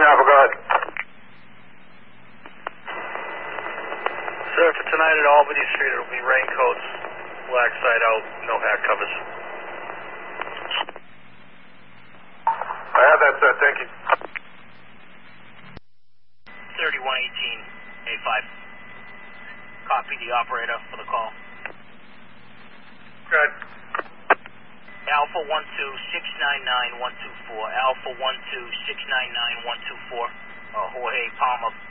Alpha, go ahead. Sir, for tonight at Albany Street, it'll be raincoats, black side out, no hat covers. I have that, sir. Thank you. 3118, A5. Copy the operator for the call. Good. Alpha 12699-124. Alpha 12699-124. Jorge Palma